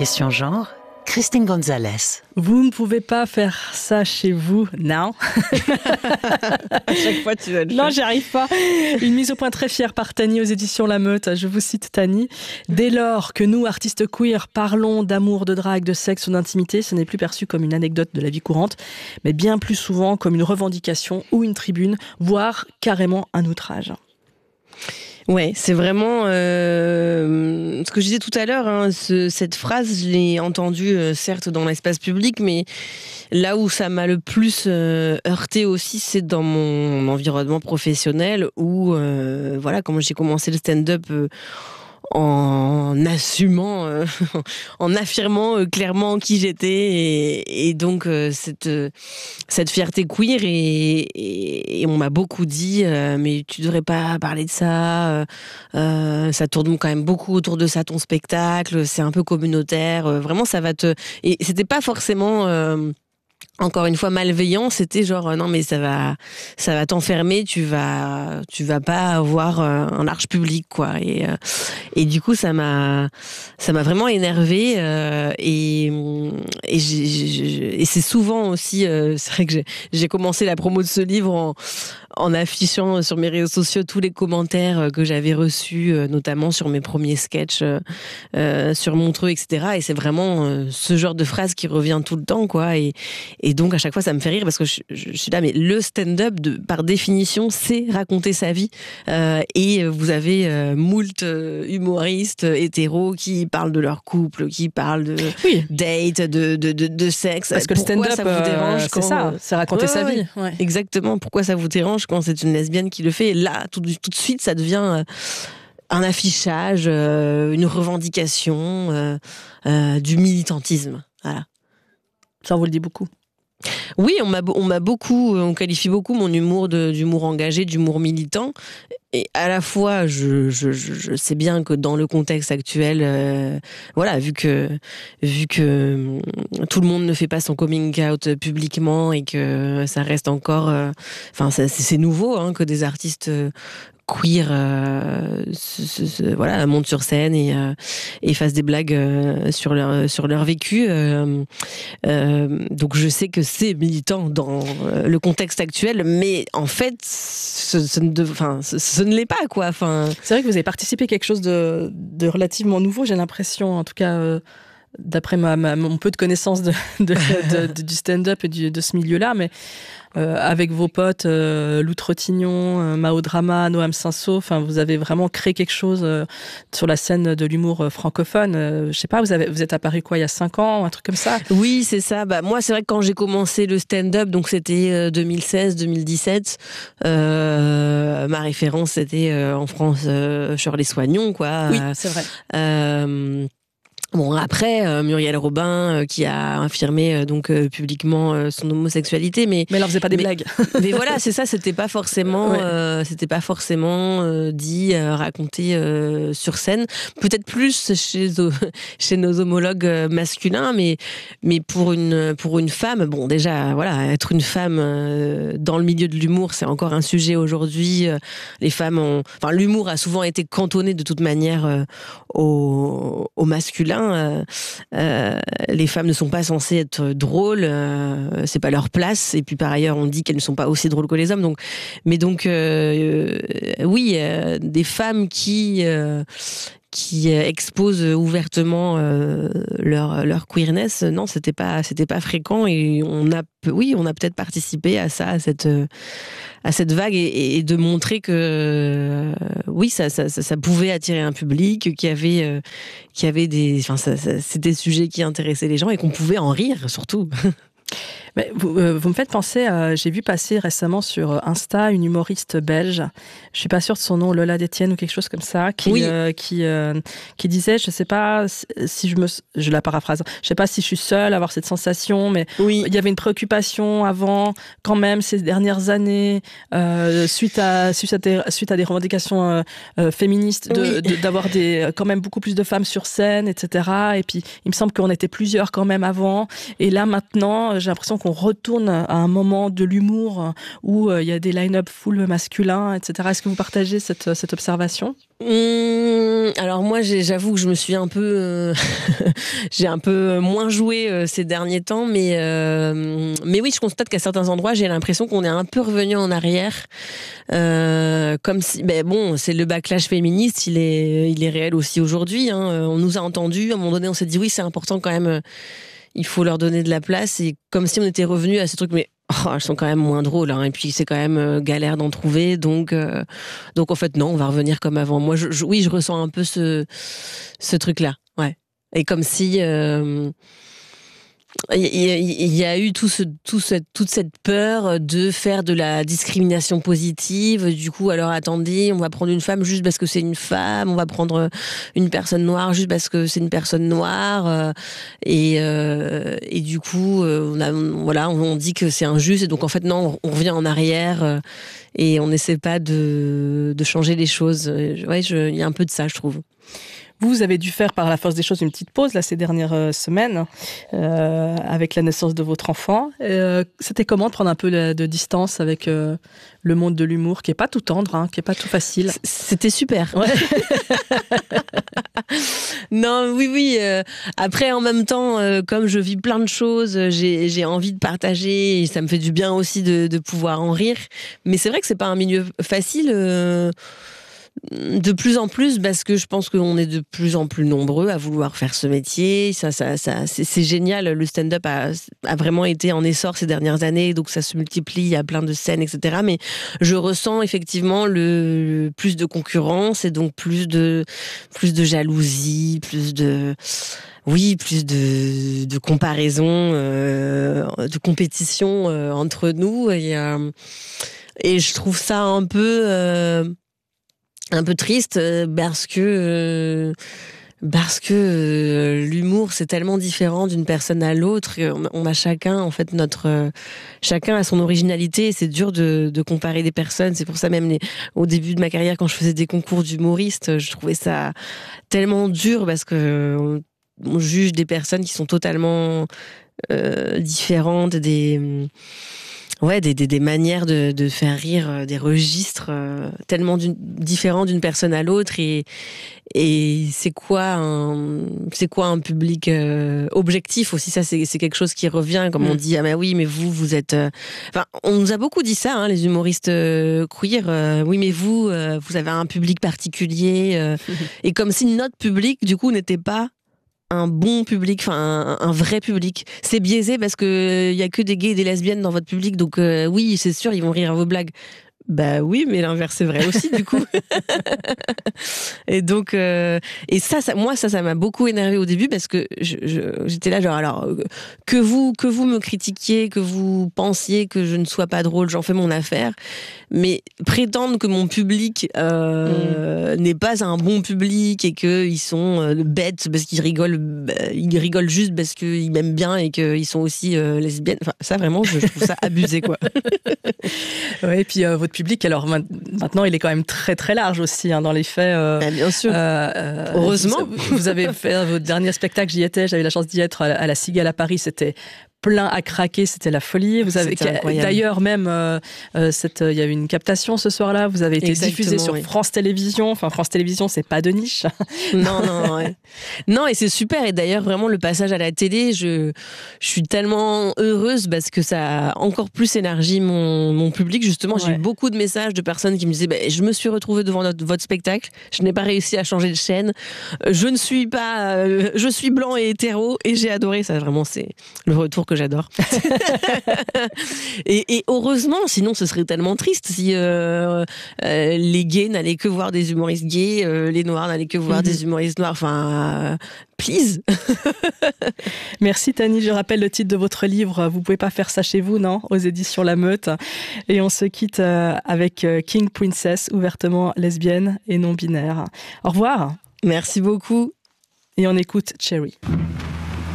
Question genre, Christine Gonzalez. Vous ne pouvez pas faire ça chez vous, non. À chaque fois, tu vas le Non, faire. j'y arrive pas. Une mise au point très fière par Tani aux éditions La Meute. Je vous cite Tani. Dès lors que nous, artistes queer, parlons d'amour, de drague, de sexe ou d'intimité, ce n'est plus perçu comme une anecdote de la vie courante, mais bien plus souvent comme une revendication ou une tribune, voire carrément un outrage. Ouais, c'est vraiment ce que je disais tout à l'heure. Hein, cette phrase, je l'ai entendue certes dans l'espace public, mais là où ça m'a le plus heurté aussi, c'est dans mon environnement professionnel où, voilà, quand j'ai commencé le stand-up. En assumant, en affirmant clairement qui j'étais et donc cette fierté queer et on m'a beaucoup dit mais tu devrais pas parler de ça, ça tourne quand même beaucoup autour de ça ton spectacle, c'est un peu communautaire, vraiment ça va te... Et c'était pas forcément... encore une fois malveillant, c'était genre non mais ça va t'enfermer, tu vas pas avoir un large public quoi et du coup ça m'a vraiment énervée et c'est souvent aussi c'est vrai que j'ai commencé la promo de ce livre en affichant sur mes réseaux sociaux tous les commentaires que j'avais reçus, notamment sur mes premiers sketchs sur Montreux, etc. Et c'est vraiment ce genre de phrase qui revient tout le temps, quoi. Et donc, à chaque fois, ça me fait rire parce que je suis là, mais le stand-up, par définition, c'est raconter sa vie. Et vous avez moult humoristes hétéros qui parlent de leur couple, qui parlent de date, de sexe. Parce que pourquoi le stand-up, ça vous dérange c'est ça, c'est raconter sa vie. Ouais. Exactement. Pourquoi ça vous dérange quand c'est une lesbienne qui le fait? Et là, tout de suite, ça devient un affichage, une revendication, du militantisme. Voilà. Ça, on vous le dit beaucoup. Oui, on qualifie beaucoup mon humour d'humour engagé, d'humour militant. Et à la fois, je sais bien que dans le contexte actuel, voilà, vu que tout le monde ne fait pas son coming out publiquement et que ça reste encore, c'est nouveau hein, que des artistes queer voilà, montent sur scène et fassent des blagues sur leur vécu. Donc je sais que c'est militant dans le contexte actuel, mais en fait, ce ne l'est pas, quoi. Enfin... C'est vrai que vous avez participé à quelque chose de relativement nouveau, j'ai l'impression, en tout cas... d'après mon peu de connaissance du stand-up et de ce milieu-là, mais avec vos potes Lou Trottignon, Mao Drama, Noam Cinceau, enfin vous avez vraiment créé quelque chose sur la scène de l'humour francophone. Je sais pas, vous êtes apparu quoi il y a 5 ans, un truc comme ça? Oui, c'est ça. Bah moi, c'est vrai que quand j'ai commencé le stand-up, donc c'était 2016-2017, ma référence c'était en France Shirley Soignon, quoi. Oui, c'est vrai. Bon, après, Muriel Robin, qui a affirmé publiquement son homosexualité, mais elle en faisait pas des blagues. Mais voilà, c'est ça, c'était pas forcément dit, raconté sur scène. Peut-être plus chez nos homologues masculins, mais pour une femme, bon déjà, voilà, être une femme dans le milieu de l'humour, c'est encore un sujet aujourd'hui. Les femmes l'humour a souvent été cantonné de toute manière au masculin. Les femmes ne sont pas censées être drôles, c'est pas leur place. Et puis par ailleurs, on dit qu'elles ne sont pas aussi drôles que les hommes. Oui, des femmes qui exposent ouvertement leur queerness, non, c'était pas fréquent et on a peut-être participé à ça, à cette vague et de montrer que oui, ça pouvait attirer un public, qu'il y avait c'était des sujets qui intéressaient les gens et qu'on pouvait en rire surtout. Mais vous me faites penser j'ai vu passer récemment sur Insta une humoriste belge, je suis pas sûre de son nom, Lola Détienne ou quelque chose comme ça, qui disait, je sais pas si je la paraphrase, je sais pas si je suis seule à avoir cette sensation, mais il y avait une préoccupation avant, quand même, ces dernières années, suite à des revendications féministes, d'avoir quand même beaucoup plus de femmes sur scène, etc. Et puis, il me semble qu'on était plusieurs quand même avant, et là maintenant, j'ai l'impression qu'on retourne à un moment de l'humour où il y a des line-up full masculins, etc. Est-ce que vous partagez cette observation ? Alors moi, j'avoue que je me suis un peu, j'ai un peu moins joué ces derniers temps, mais oui, je constate qu'à certains endroits, j'ai l'impression qu'on est un peu revenu en arrière, comme si, bon, c'est le backlash féministe, il est réel aussi aujourd'hui. Hein. On nous a entendus, à un moment donné, on s'est dit oui, c'est important quand même, il faut leur donner de la place, et comme si on était revenu à ces trucs, mais elles sont quand même moins drôles, hein, et puis c'est quand même galère d'en trouver, donc en fait non, on va revenir comme avant. Moi, oui, je ressens un peu ce truc-là, ouais. Et comme si il y a eu toute cette peur de faire de la discrimination positive. Du coup, alors attendez, on va prendre une femme juste parce que c'est une femme, on va prendre une personne noire juste parce que c'est une personne noire, et du coup, on dit que c'est injuste, et donc en fait non, on revient en arrière, et on n'essaie pas de changer les choses. Ouais, il y a un peu de ça, je trouve. Vous avez dû faire par la force des choses une petite pause là, ces dernières semaines avec la naissance de votre enfant. C'était comment de prendre un peu de distance avec le monde de l'humour qui est pas tout tendre, hein, qui est pas tout facile? C'était super. Ouais. Non, oui. Après, en même temps, comme je vis plein de choses, j'ai envie de partager, et ça me fait du bien aussi de pouvoir en rire. Mais c'est vrai que c'est pas un milieu facile. De plus en plus, parce que je pense qu'on est de plus en plus nombreux à vouloir faire ce métier. Ça, c'est génial. Le stand-up a vraiment été en essor ces dernières années, donc ça se multiplie, il y a plein de scènes, etc. Mais je ressens effectivement le plus de concurrence, et donc plus de jalousie, plus de comparaison, de compétition entre nous. Et je trouve ça un peu triste, parce que l'humour, c'est tellement différent d'une personne à l'autre. On a chacun, en fait, chacun a son originalité, et c'est dur de comparer des personnes. C'est pour ça, même au début de ma carrière, quand je faisais des concours d'humoristes, je trouvais ça tellement dur, parce que on juge des personnes qui sont totalement différentes, des manières de faire rire, des registres tellement différents d'une personne à l'autre, et c'est quoi un public objectif aussi. Ça, c'est quelque chose qui revient, comme on dit, ah bah oui, mais vous êtes enfin, on nous a beaucoup dit ça, hein, les humoristes queer, oui, mais vous avez un public particulier, et comme si notre public du coup n'était pas un bon public, enfin un vrai public. C'est biaisé parce que y a que des gays et des lesbiennes dans votre public, donc oui, c'est sûr, ils vont rire à vos blagues. Bah oui, mais l'inverse c'est vrai aussi, du coup. Et donc et ça m'a beaucoup énervé au début, parce que j'étais là genre, alors que vous me critiquiez, que vous pensiez que je ne sois pas drôle, j'en fais mon affaire, mais prétendre que mon public n'est pas un bon public, et que ils sont bêtes parce qu'ils rigolent juste parce qu'ils m'aiment bien, et qu'ils sont aussi lesbiennes, enfin ça vraiment je trouve ça abusé, quoi. Ouais, et puis votre public, alors maintenant, il est quand même très très large aussi, hein, dans les faits. Bien sûr. Heureusement. Vous avez fait votre dernier spectacle, j'y étais, j'avais la chance d'y être à la Cigale à Paris, c'était plein à craquer, c'était la folie. Vous avez d'ailleurs même il y a eu une captation ce soir-là. Vous avez été diffusé sur France Télévisions. Enfin, France Télévisions, c'est pas de niche. Non, ouais. Non, et c'est super. Et d'ailleurs, vraiment, le passage à la télé, je suis tellement heureuse, parce que ça a encore plus élargi mon public. Justement, j'ai eu beaucoup de messages de personnes qui me disaient, je me suis retrouvée devant votre spectacle. Je n'ai pas réussi à changer de chaîne. Je suis blanc et hétéro, et j'ai adoré ça. Vraiment, c'est le retour que j'adore. et heureusement, sinon ce serait tellement triste si les gays n'allaient que voir des humoristes gays, les noirs n'allaient que voir des humoristes noirs. Enfin, please. Merci Tani. Je rappelle le titre de votre livre, Vous pouvez pas faire ça chez vous, non, aux éditions La Meute. Et on se quitte avec King Princess, ouvertement lesbienne et non binaire. Au revoir. Merci beaucoup. Et on écoute Cherry.